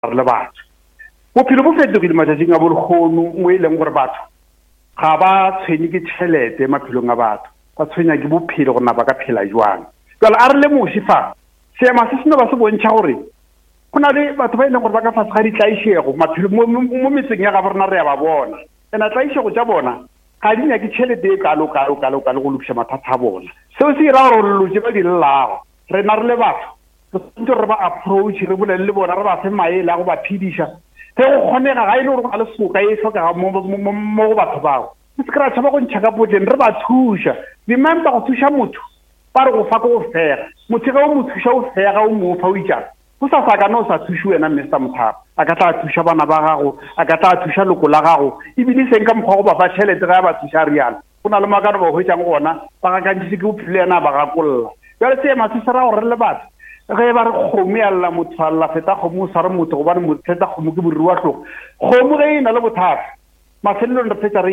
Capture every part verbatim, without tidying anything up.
le batho bophelo bo fetogile matsatsing a bolgono mo e leng gore batho ga ba tshwenye ke tšhelete maphelong a batho ba tshwenya ke bophelo gore na ba ka phela jwang jwale a re le mosi fa seema se seno ba se bontšha gore go na le batho ba e leng gore ba ka fatshe ga ditlaišego maphelo mo metseng ya ga borona re ya ba bona ena tlaišego tša bona ga di nyake tšhelete e kalo kalo kalo kalo go lokiša mathata a bona seo se ira gore lotse ba di llelago re na re le batho re tshwanetse re ba approach re bolele le bona re ba fe maele a go ba phediša ge go kgonega ga e le gore go na le soka e tlhokega mo go batho bao se se kry-a tšhaba go ntšha ka potleng re ba thuša remember go thuša motho ba re go fa ko go fega motho ge o mo thuša o fega o mofa o itšana go sa sa kana o sa thuše wena mister Mothapo a ka tla thuša bana ba gago a ka tla thuša loko la gago ebile seng ka mokgwa go ba fa tšhelete ge a ba thuša a riana go na le makano ba hwetšang gona ba gakantšhise ke bophelo yana ba gakolola jale seema se se ra gore re le batho ge ba re kgomo ya lla motho a lla feta kgomo o sware motho gobane motho feta kgomo ke boriri wa tlogo kgomo ge e na le bothata mafelelong re fetsa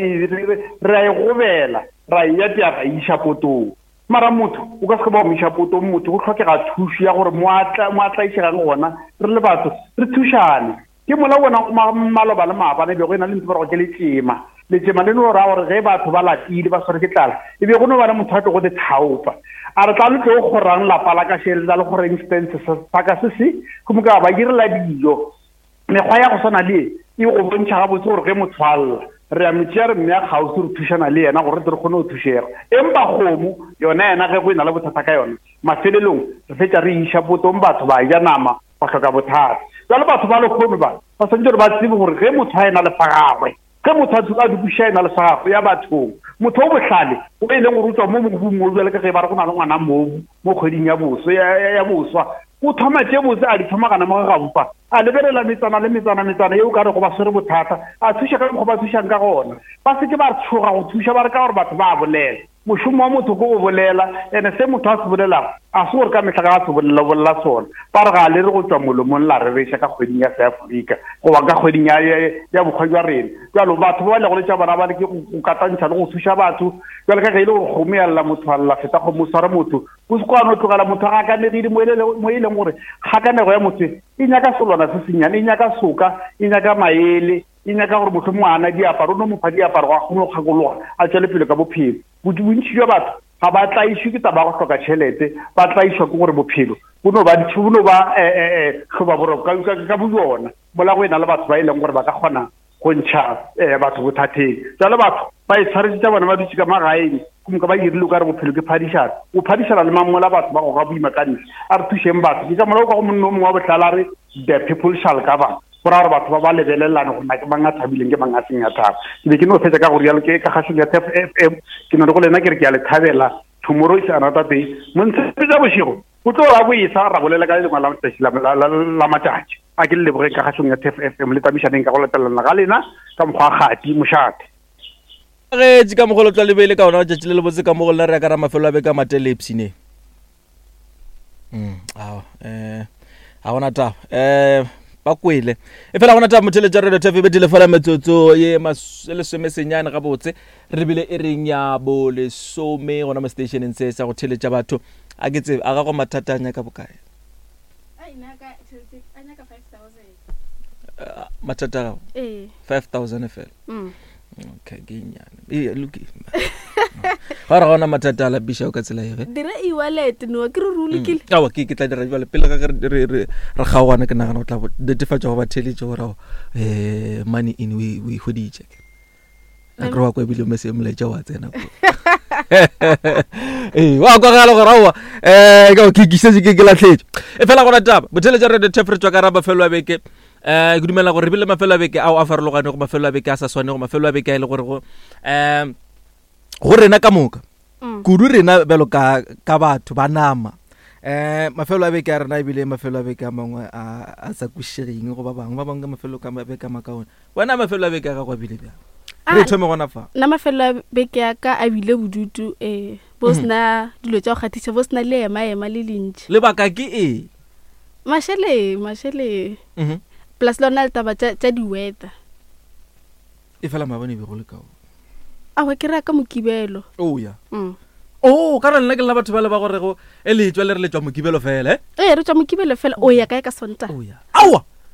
re a e gobela ra e yapea ra iša potong mara motho o ka se ka ba mo iša potong motho go tlhokega thuso ya gore mo a tlaišegang gona re le batho re thušane ke mola bona maloba le maapane e be go e na le ntho ba re go ke letsema letsema le no ra gore ge batho ba latile ba sware ke tlala e be go no bana motho a tlo go te thaopa a re tla le tlo go gorang lapa la ka shelela le gore instance sa ka se se go mo ka ba direla dijo mekgwa ya go sona le e go bontšha ga botse gore ge motho a lla re a metšea re mme ya kgausi re thušana le yena gore re kgone go thušega empa kgomo yona yena ge go e na le bothata ka yona mafelelong re fetša re iša potong batho ba ja nama ba tlhoka bothata jale batho ba lekgono ba ba tshwanetse gore ba tsebe gore ge motho a e na le fa gagwe ge motho a dukuša e na le fa gagwe ya bathong motho o botlhale o e leng gore o tswa mo mobung mo jale ka ge ba re go na le ngwana mobu mo kgweding ya boswa o thoma tše botse a di thomagana mo gampa a lebelela metsana le metsana metsana yeo ka re go ba swere bothata a thuša ka mokgwa ba thušang ka gona ba seke ba re tshoga go thuša ba re ka gore batho ba bolela mošomo wa motho ko go bolela ene se motho a se bolelago a se gore ka metlha ka a se bolela sona ba re ga le re go tswa molomong la re reša ka kgweding ya seaforika goba ka kgweding ya bokgwa jwa rena jalo batho ba ba le go letša bona ba le ke go katantšha le go thuša batho jale ka ge e le gore kgomo ya lla motho a lla feta kgomo o sware motho o se kwane o tlogela motho a gakanegile mo e leng gore kgakanego ya motho e nyaka selwana se senyane e nyaka soka e nyaka maele e nyaka gore motho mo ana diaparo o no mopha diaparo ga kgone go kgakologa a tšwele pele ka bophelo bontši jwa batho ga ba tlaišwe ke taba go hloka tšhelete ba tlaišwa ke gore bophelo bo no ba tlhoba boroko ka bojona mola go e na le batho ba e leng gore ba ka kgona go ntšha batho bothateng jale batho ba e tshwaretse tša bona ba dutse ka magaeng ka ba dirile o ka re bophelo ke phadišana o phadišana le mamola batho ba go ga boima ka ntle a re thušeng batho ke ka mola o ka go monno o mongwe wa botlhala re the people shall govern go ra gore batho ba ba lebelelane go nna ke mang a thabileng ke mang a seng ya thaba ke be ke no fetsa ka gore yalo ke ka gašong ya T F M ke no le go lena ke re ke a le thabela tomorrow is another day mo ntshepetša bošego go tlo ra boesa ra bolela ka lengwe la matšatši la matšatši a ke le lebogeng ka gašong ya T F M le tamišaneng ka go latelana ga lena ka mokgwa kgati mošate ge ka mogolo tla lebele ka ona tšatši le le botse ka mogolo la re ya ka ra mafelo a be ka matelepsine ga gona taba um ba kwele e fela gona taba motheletša radio T V be telefona metsotso ye lesomesenyane ga botse re bile e reng ya bo lesome gona mo stationeng se sa go theletša batho a ke tsebe a ga go mathata a nyaka bokae mathata gago five thousand fela okay ke nyane e loki ga re gona mathata a lapisha o ka tsela ege dire e-wallet no ke re rulikile awa ke ke tla dira jwale pele ga re re gawana ke nagana o tla go netefatša go ba theletše gore eh money in we we hoditše a re wa kwa bile mese molaetša wa tsena ko eh wa kwa galo gore wa eh ka ke kisetse ke ke latlhetse e fela gona taba botheletša re de tefretswa ka ra mafelo a beke eh go dumela gore bile mafelo a beke a o a farologane go mafelo a beke a sa swane go mafelo a beke a ile gore go em go rena ka moka kudu rena belo ka ka batho ba nama eh mafelo a beke a rena bile mafelo a beke a mangwe a sa kushering go ba bang ba bang ka mafelo ka beke a makaone wena mafelo a beke a ga bile bja re thome gona fa na mafelo a beke a ka a bile bodutu eh bosna dilo tša go khatisa bosna le ema ema le lentši le baka ke e mashele mashele mhm plus lona le taba tša di weather e fela mabone be go le kao a wa ke ra ka mokibelo oh ya mm oh ka nna ke la batho ba le ba gore go e le tswa le re le tswa mokibelo fela eh eh re tswa mokibelo fela o ya kae ka sonta oh ya awa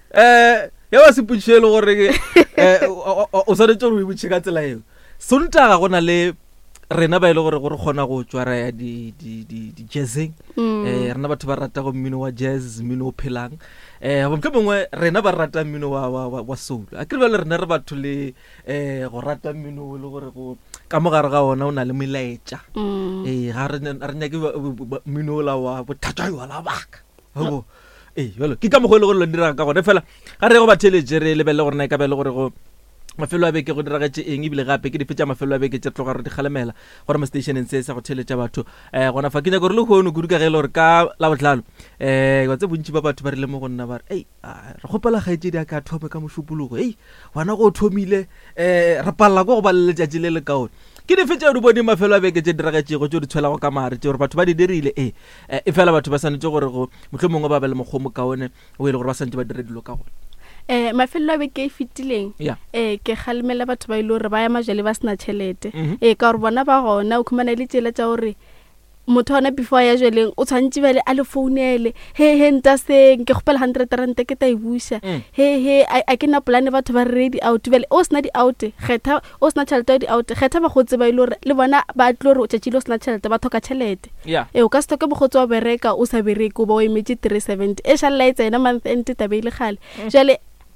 eh ya ba se putshele gore eh o sa ditso re butse ka tsela eo sontaga gona le rena ba ile gore gore gona go tswara ya di di di di jazzing eh rena batho ba rata go mmino wa jazz mmino o phelang eh ba mke bongwe rena ba rata mmino wa wa wa soul a kre ba le rena re batho le eh go rata mmino le gore go ka mogare ga ona o na le melaetša eh ga re re nyake mmino la wa bothata wa la baka ho eh jalo ke ka mogolo go lo dira ka gone fela ga re go batheletse re lebelle gore na ka bele gore go mafelo a beke go diragetse eng ebile gape ke di fetša mafelo a beke tša tloga re di galemela gore mo stationeng se sa go theletša batho eh gona fa ke nya gore le go no kuduka ge le gore ka la botlalo eh wa tse bontši ba batho ba rile mo go nna ba re ei re gopela gaetse di ka thome ka mošupologo ei wana go thomile eh re palla go go ba le letšatši le le kaone ke di fetša di bone mafelo a beke tše diragetšego tšo di tshwela go ka mare tše gore batho ba di dirile eh e fela batho ba sanetse gore go mohlomongwe ba be le mokgomo kaone o ile gore ba santse ba dire dilo ka gone eh mafelo a beke e fitileng Yeah. eh ke khalimela batho ba ile hore ba ya majele ba sna tšhelete eh ka gore bona ba gona o khumana le tšela tša hore motho ona before ya jeleng o tshwantse bele a le founele he he nta seng ke khopela one hundred rand ke ta e busha he he a ke na plan batho ba ready out bele o sna di out kgetha o sna tšhelete di out kgetha ba gotse ba ile hore le bona ba tlore o tšetšile o sna tšhelete ba thoka tšhelete Yeah. eh o ka se toke bogotse wa bereka o sa bereke o ba o emetse three seventy e shalla itse ena month end tabeile khale jale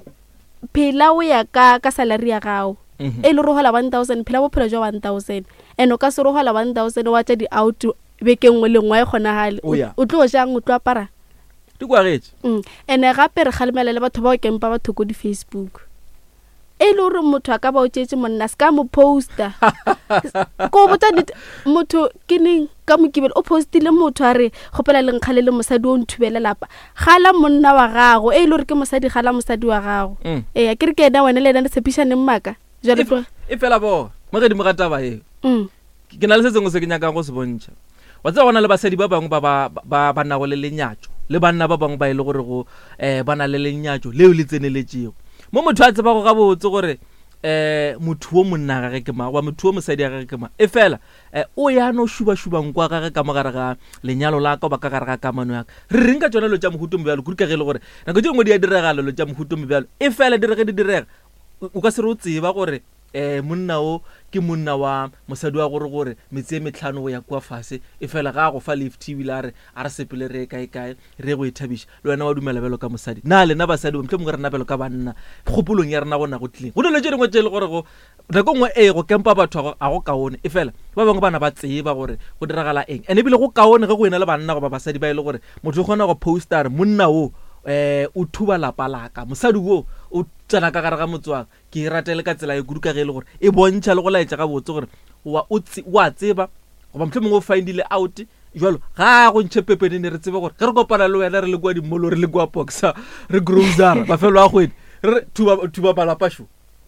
phela o ya ka ka salary ya gago e le rohola one thousand phela bo phela jwa one thousand and o ka se rohola one thousand wa tša di out beke ngwe le ngwe e kgonagale o tlo jang o tlo apara di kwagetse mm ene gape re khalemela le batho ba o kempa batho ko di Facebook e le hore motho a ka ba o tšetse monna ska mo poster ko botsa motho ke neng ka mokibelo o postile motho a re gopela leng khale le mosadi o nthubela lapa gala monna wa gago e le hore ke mosadi gala mosadi wa gago eh a ke re ke ena wena le ena le tshepisane mmaka jalo tlo e fela bo mo ge di mo gata ba e mm ke na le setseng se ke nyaka go se bontšha wa tsa gona le basadi ba bangwe ba ba ba na go le lenyatso le banna ba bangwe ba ile gore go eh bana le lenyatso leo le tseneletšego mo motho a tseba go ga botse gore eh motho o monna ga ge ke ma wa motho o mosadi ga ge ke ma e fela eh o ya no shuba shuba nkwa ga ge ka mogare ga lenyalo la ka ba ka gare ga kamano ya re reng ka tsona lo tša mohuto mbjalo go ka ge le gore nako tše ngwe di a direga lo tša mohuto mbjalo e fela direge di direga o ka se re o tseba gore eh monna o ke monna wa mosadi wa gore gore metse metlhano go ya kwa fase e fela ga go fa lift bilare a re sepele re kae kae re go ithabisha le wena wa dumela belo ka mosadi na le na basadi ba mtlemo re na belo ka banna gopolong ya rena gona go tleng go le le dingwe tšele gore go nako ngwe e go kempa batho a go kaone e fela ba bangwe bana ba tseba gore go diragala eng ene bile go kaone ge go ena le banna go ba basadi ba ile gore motho gona go poster monna o eh o thuba lapa laka mosadi wo o tsana ka gare ga motswang ke ratele ka tsela e kudu ka ge le gore e bontšha le go laetša ga botse gore wa o wa tseba go ba mhlomong o findile out jalo ga go ntšhe pepene ne re tsebe gore ge re kopana le wena re le kwa dimolo re le kwa boxa re grocer ba felo a gwedi re thuba thuba balapa sho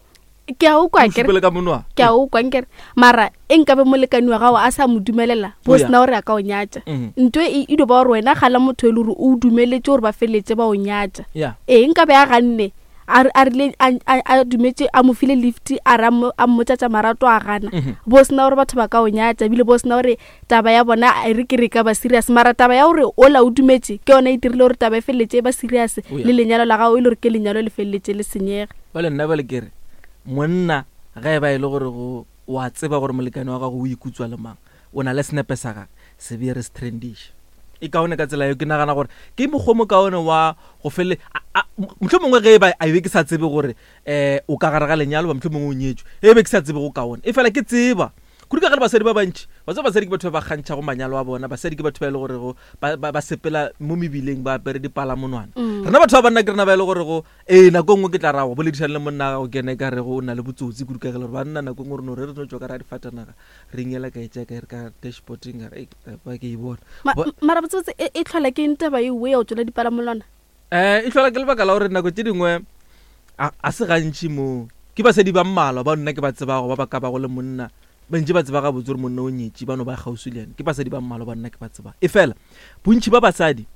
ke a o kwa kere ke a o kwa kere mara enka be molekani wa gago a sa mo dumelela bo sna o re ka o nyatša ntwe e do ba re wena gala motho e le gore o dumeletse gore ba feletse ba o nyatša e nka be a ganne a re a dumetse a mo file lift a ra a mmotsa marato a gana bo sna gore batho ba ka o nyatša bile bo sna gore taba ya bona a re ke re ka ba serious mara taba ya gore o la o dumetse ke yona e dirile gore taba e feletse ba serious le lenyalo la gago e le gore ke lenyalo le feletse le senyega ba le nna ba le kere monna ga e ba ile gore go wa tseba gore molekane wa gago o ikutswa le mang o na le snepe sa ga se be re strandish e kaone ka tsela yo ke nagana gore ke mogomo kaone wa go fele mohlomongwe ge ba a be ke sa tsebe gore eh o ka gare ga lenyalo ba mohlomongwe o nyetšwe e be ke sa tsebe go kaone e fela ke tseba kudu ka gare basadi ba bantši ba tsa basadi ke batho ba gantšha go manyalo a bona basadi ke batho ba ile gore go ba sepela mo mebileng ba apere dipala monwana rena batho ba banna ke rena ba ile gore go eh nako ngwe ke tla ra go boledisana le monna ga go kene ka re go na le botsotsi kudu ka ge le gore ba nna nako ngwe re no re re no tswa ka ra difatanaga re ngela ka etsa ka re ka dashboarding re ba ke e bona mara botsotsi e tlhola ke ntse ba e we o tsela dipala monwana eh e tlhola ke le baka la gore nako tse dingwe a se gantši mo ke basadi ba mmala ba nna ke ba tseba go ba ba ka ba go le monna ba ntse ba tseba ga botse gore monna o nyetše ba no ba gausu le ene ke basadi ba mmala ba nna ke ba tseba e fela bontši ba basadi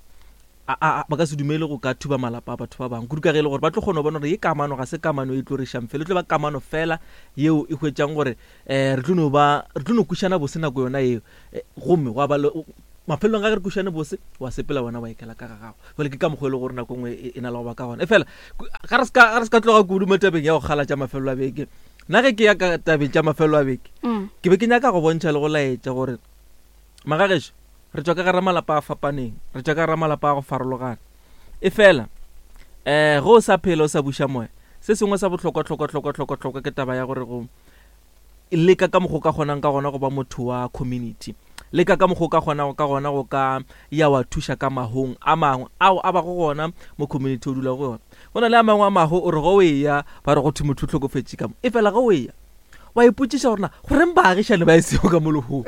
a ba ka se dumele go ka thuba malapa a batho ba bangwe kudu ka ge le gore ba tlo kgona go bona gore ye kamano ga se kamano e tlo re šang fela e tlo ba kamano fela yeo e hwetšang gore um re tlo no kušana bose nako yona eo gomme go ba mafelong ga re kushane bose wa sepela wena wa ikela ka gago jole ke ka mogwele gore nako ngwe e na le go ba ka gona e fela ga re ska tloga kudu mo tabeng ya go kgala tša mafelo a beke nna ge ke ya ka tabeng tša mafelo a beke ke be ke nyaka go bontšha le go laetša gore magagešo re tswa ka gara malapa a fapaneng re tswa ka gara malapa a go farologana e fela um go o sa phela o sa buša moya se sengwe sa botlhokwa-tlhokwa-tlhokwa-tlhokwa-tlhokwa ke taba ya gore go leka ka mokgo ka kgonang ka gona go ba motho wa community leka ka mokgo ka kgona ka gona go ka ya wa thuša ka mahong a mangwe ao a ba go gona mo community o dula go yona go na le a mangwe a maho o re go o eya ba re go thwe motho o tlhokofetse ka mo e fela go o eya wa ipotšiša gorena goreng baagišane ba e seo ka mo lehong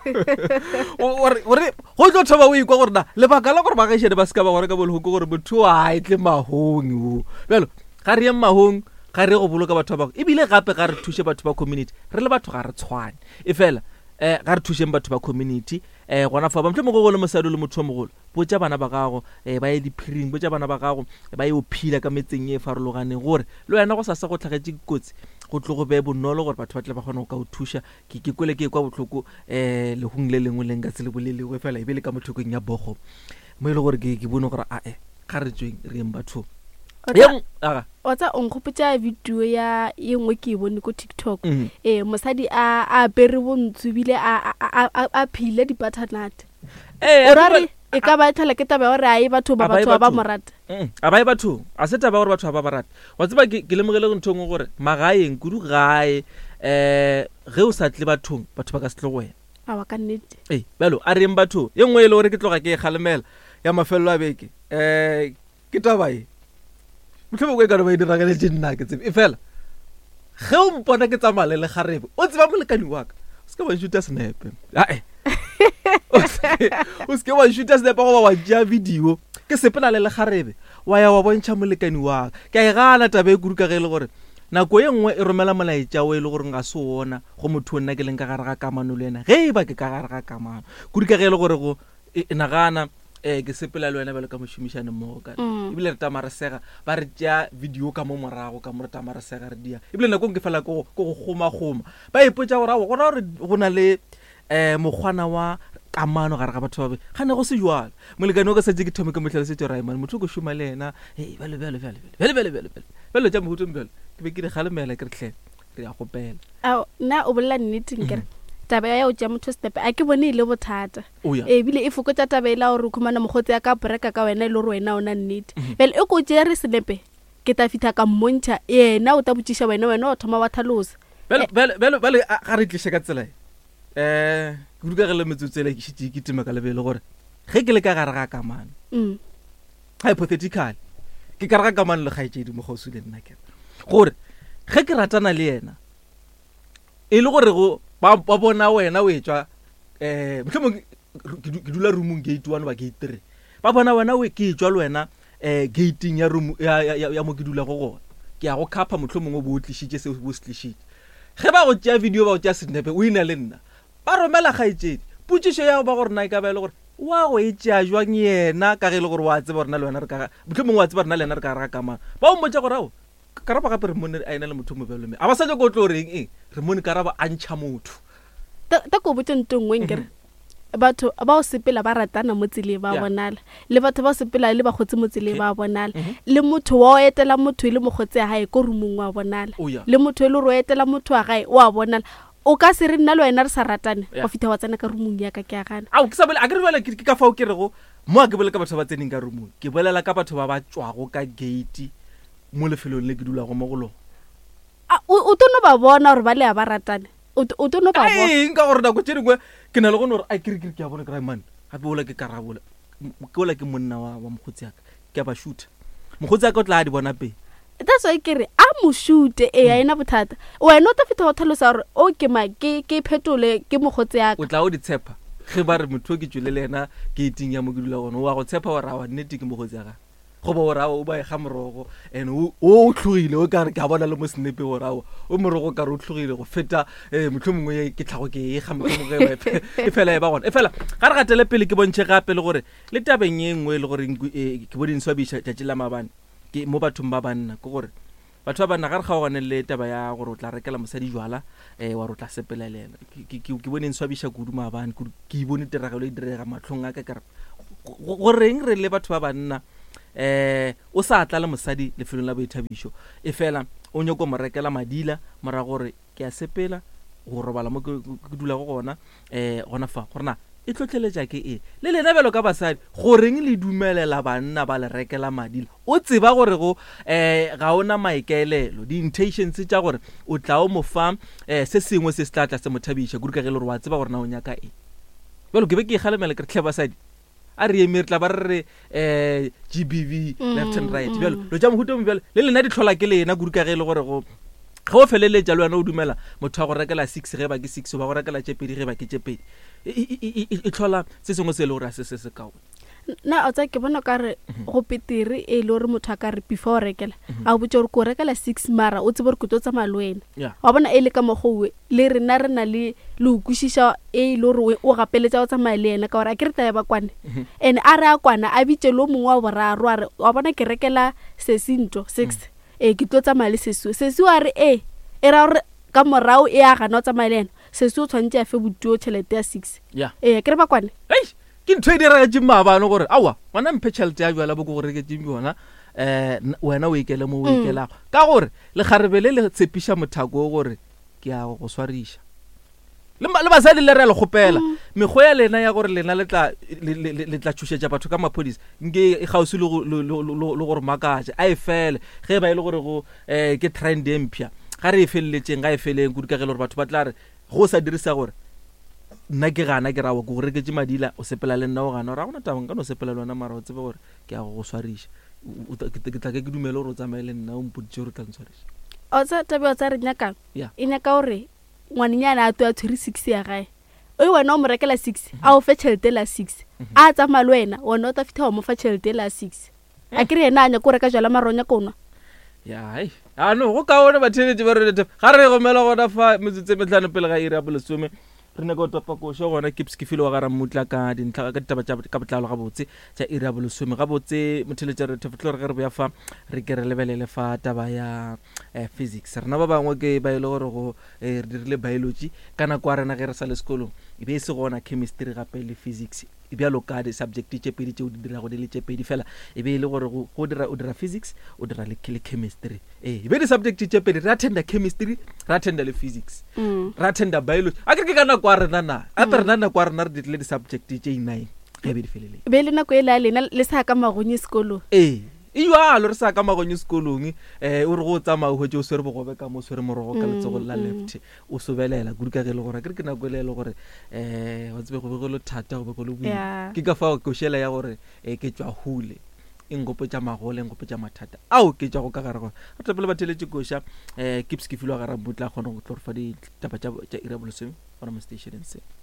gore go tlo thoba o ikwa gorena lebaka la gore baagišane ba se ka ba gore ka mo lehong ke gore motho a etle mahong o bjalo ga re yeng mahong ga re go boloka batho ba bangwe ebile gape ga re thuše batho ba community re le batho ga re tshwane e fela um ga re thušeng batho ba community um gona fa ba mtle mogolo le mosadi le motho o mogolo botša bana ba gago um ba ye diphiring botša bana ba gago ba ye o phila ka metseng e farologaneng gore le wena go sa sa go tlhagetše kotsi go tlo go bee bonolo gore batho ba tle ba kgona go ka o thuša ke kwele ke kwa botlhoko um legong le lengwe leng ka se le bolelego fela e be le ka mothokong ya bogo mo e le gore ke bone gore ae ga re tsweng re eng bathong wa tsa o nkgopotša video ya ye nngwe ke e bone ko TikTok um mosadi a apere bontsho ebile a phile di-butternut o rare e ka ba tlhala ke taba gore a e batho ba batho ba ba morata a ba e batho a se taba gore batho ba ba barata wa tseba ke lemogele go nthong gore magaeng kudu gae um ge o sa tle bathong batho ba ka se tle go wena a wa ka nnete ee bjalo a reng batho ye nngwe e le gore ke tloga ke e kgalemela ya mafelo a beke um ke tabae motlhomoko e ka no ba e dirageletse nna ke tsebe e fela ge o mpona ke tsamale le garebe o tseba molekani wa ka o se ke wa nshuta senepe ae o se ke wa nshuta senepe goba wa tšea video ke sepela le le garebe wa ya wa bontšha molekani wa ka ke a e gana taba e kudu ka ge e le gore nako ye nngwe e romela molaetša o e le gore nga se ona go motho o nna ke leng ka gare ga kamano le ena ge e ba ke ka gare ga kamano kudu ka ge e le gore go e nagana um ke sepela le wena bjalo ka mošomišane mmogo ka ebile re tamaresega ba re tšea video ka mo morago ka mo re tamaresega re dia ebile nakong ke fela ke go goma-goma ba ipotša gore ao gona gore go na le um mokgwana wa kamano gare ga batho ba be gane go se jwalo molekane o ka setse ke thome ke motlhalosetse raimane motho o ko šoma le ena e bjalo tša mohutong bjalo ke be ke di galemela ke re tlhe re ya gopela ao nna o bolela nneteng kere taba ya o tšea motho stepe a ke bone e le bothata ebile e fokotša taba e la gore khumana mogotsi ya ka breka ka wena e le gore wena o na nnete fele e ko tšea re senepe ke ta fitha ka mmontšha yena o ta botšiša wena wena o thoma wa thalosa bale ga re tliše ka tsela um ke duka ge le metsotsela ke šitše ke tema ka lebele gore ge ke le ka gare ga kamano hypothetical ke ka re ga kamano le kgaetšedi mogausi le nna kere gore ge ke ratana le yena e le gore go ba bona wena o etswa um mohlomong ke dula roomong gate one ba gate three ba bona wena ke etswa le wena um gating ya mo ke dula go gona ke ya go khapa mohlomong o bo o tlišitše seo bo se tlišitše ge ba go tšea video ba go tšea senepe o ina le nna ba romela kgaetšedi potšišo ya ba gore na e ka ba e le gore wa go e tšea jwang yena ka ge e le gore wa tseba rena le wena mohlomong wa tseba rena le yena re ka gare ga kamano ba o mmotša gore ao karaba gape re mone a ena le motho mobelome a ba sa tse ko tlo reng eng re mone karaba a ntšha motho ta ko botse ntongwe nkere batho ba o sepela ba ratana mo tseleng ba bonala le batho ba o sepela le bagotsi mo tseleng ba bonala le motho wa o etela motho e le mogotsi ya gae ko rumong wa bonala le motho e le gore o etela motho wa gae wa bonala o ka se re nna le wena re sa ratane go fitha wa tsena ka rumong ya ka ke a gana ao ke sa bole a ke re bale ke ka fao ke rego mo a ke bole ka batho ba tseneng ka rumong ke bolela ka batho ba ba tswago ka gate mo lefelong le ke dula go mo go lona o tono ba bona gore ba le a ba ratane o tono ba bona eng ka gore nako tše dingwe ke na le gone gore a kirikiri ke a bona kry man gape ola ke karabola ke ola ke monna wa mogotsi yaka ke a ba shoota mogotsi yaka o tla a di bona pele that's why ke re a mo shoot e a ena bothata wena o ta fitha go tlhalosa gore o ke ma ke ke phetole ke mogotsi yaka o tla o di tshepa ge ba re motho ke tšwele le ena gating ya mo ke dula gone o a go tshepa gore a wa nnete ke mogotsi yaka go ba gore o ba e ga morogo and o tlhogile o ka re ka bona le mo senepe gore o morogo ka re o tlhogile go feta motlho mongwe ke tlhago ke e ga motlhomongwe e fela e ba gona e fela ga re gatele pele ke bontšhe gape le gore le tabeng ye nngwe le gore ke bodintswa biša tšatši la mabane ke mo bathong ba banna ke gore batho ba bana ga re kgaogane le taba ya gore o tla rekela mosadi jwala eh wa re o tla sepela le ena ke bone nswabisha kudu maabane ke bone tiragalo e direga matlhong a ka ka go reng re le batho ba banna eh o sa tla le mosadi le felong la boithabišo e fela o nyoko mo rekela madila mara gore ke a sepela go robala mo ke dula go gona eh gona fa gorena e tlotleletša ke e le lena belo ka basadi goreng le dumelela banna ba le rekela madila o tseba gore go eh ga ona maikaelelo di intentions tša gore o tla o mofa eh se sengwe se se tla tla se mothabiša go ka ge le re wa tseba gore na o nyaka e belo ke be ke kgalemela ke re tle basadi a re eme re tla ba re eh G B V left and right belo lo tša mohuto mo belo le lena di tlhola ke lena go ka ge le gore go go feleletša le wena o dumela motho a go rekela six ge ba ke six ba go rekela tšepedi ge ba ke tšepedi e tlhola se sengwe se le gore a se se se kaone na o tsa ke bona ka re go petire e le gore motho a ka re before rekela a botse gore ko rekela six mara o tsebe gore ke tlo tsamaya le wena wa bona e le ka mogowe le rena re na le le o kwishisha e le gore o gapeletsa o tsamaya le ena ka gore a ke re tla ba kwane and a re a kwana a bitse lo mongwe wa boraro a re wa bona ke rekela sesinto six e ke tlo tsamaya le sesu sesu a re e e ra gore ka morao e a gana o tsamaya le ena sesu o tshwanetse a fe botuo tšhelete ya six e ke re ba kwane ke ntho e dira ke maabane gore awa ngwana mphe tšhelete ya jwala bo ke gore ke tšimbi bona eh wena o ikele mo o ikelago ka gore le kgarebe le le tshepiša mothako gore ke a go swariša le basadi le re le gopela mego ya lena ya gore lena le tla le tla tšhošetša batho ka maphodisa nke e gausi le gore makatša a e fele ge ba e le gore go eh ke trend empia ga re e feleletseng ga e feleng kudu ka ge le gore batho ba tla re go sa dirisa gore nna ke gana ke rawa go reketse madila o sepela le nna o gana ra gona tabang ka no sepela lona mara o tsebe gore ke a go swariša ke tla ke dumele gore o tsamaye le nna o mpoditse gore tla ntshwariša o tsa tabe o tsa re nyaka e nyaka gore ngwaninyana a twa tshwere six ya gae o wena o mo rekela six a o fe tšhelete la six a tsamaya le wena wona o ta fitha o mo fa tšhelete la six a ke re ena a nya ko reka jwala maronya kona ya hai a no go kaone batheletše ba re ga re gomela gona fa metsotse metlhano pele ga iri ya bolesome re ne go topa ko sho gona ke pskifile wa ga ramutla ka dintlha ka ditaba tša ka botlalo ga botse tša iri ya bolesome ga botse motheletša re tefotlo re re ya fa re ke re lebelele fa taba ya physics rena ba bangwe ke ba ile gore go re dirile biology kana kwa rena ge re sa le sekolong e be se gona chemistry gape le physics e bja loka di subject tše pedi tše o di dira go di le tše pedi fela e be ile gore go dira o dira physics o dira le chemistry eh e be di subject tše pedi ra attenda chemistry ra attenda le physics ra attenda biology a ke ke kana kwa rena na a pe rena na kwa rena re dirile di subject tše nine ge be di felele be le nako e la lena le sa ka magonye sekolo eh e wa lo re sa ka magonye sekolong eh o re go tsamaya ho tšo swere bogobe ka mo swere morogo ka letsogo la left o sobelela go ka ge le gore ke ke na go le le gore eh wa tsebe go be go lo thata go be go lo bua ke ka fa go shela ya gore e ke tswa hule ingopo tša magole ingopo tša mathata ao ke tša go ka gare go a tepele ba theletše koša eh kipskifilo ga ra butla gona go tlorfa di taba tša ira boloseng gona mo stationeng se